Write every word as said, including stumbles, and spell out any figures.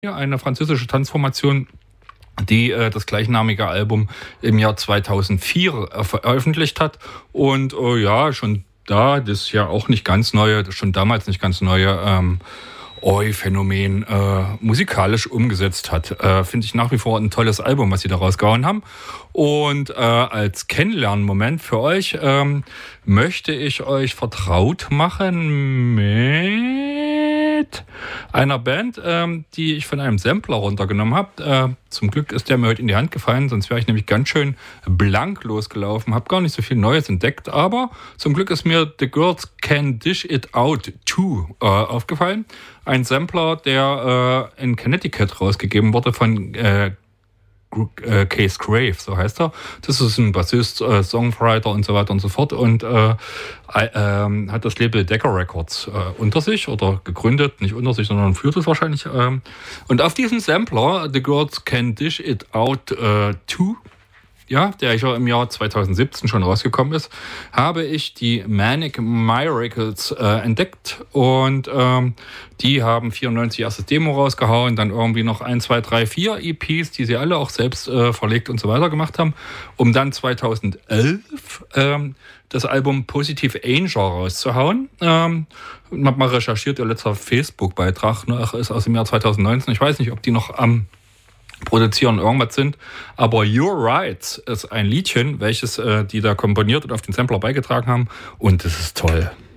Ja, eine französische Tanzformation, die äh, das gleichnamige Album im Jahr zweitausendvier äh, veröffentlicht hat. Und äh, ja, schon da, das ist ja auch nicht ganz neue, das schon damals nicht ganz neue ähm, Oi-Phänomen äh, musikalisch umgesetzt hat. Äh, Finde ich nach wie vor ein tolles Album, was sie da rausgehauen haben. Und äh, als Kennenlernmoment für euch ähm, möchte ich euch vertraut machen mit einer Band, ähm, die ich von einem Sampler runtergenommen habe. Äh, zum Glück ist der mir heute in die Hand gefallen, sonst wäre ich nämlich ganz schön blank losgelaufen. Habe gar nicht so viel Neues entdeckt, aber zum Glück ist mir The Girls Can Dish It Out zwei äh, aufgefallen. Ein Sampler, der äh, in Connecticut rausgegeben wurde von äh, äh, Case Grave, so heißt er. Das ist ein Bassist, äh, Songwriter und so weiter und so fort und äh, äh, hat das Label Decca Records äh, unter sich oder gegründet, nicht unter sich, sondern führt es wahrscheinlich. Äh. Und auf diesem Sampler, The Girls Can Dish It Out äh, zwei, ja, der ja im Jahr zweitausendsiebzehn schon rausgekommen ist, habe ich die Manic Miracles äh, entdeckt und ähm, die haben vierundneunzig erstes Demo rausgehauen, dann irgendwie noch eins, zwei, drei, vier E Ps, die sie alle auch selbst äh, verlegt und so weiter gemacht haben, um dann zweitausendelf ähm, das Album Positive Angel rauszuhauen. Ähm, ich habe mal recherchiert, ihr letzter Facebook-Beitrag ne, ist aus dem Jahr zweitausendneunzehn. Ich weiß nicht, ob die noch am produzieren irgendwas sind, aber Your Rights ist ein Liedchen, welches äh, die da komponiert und auf den Sampler beigetragen haben und das ist toll.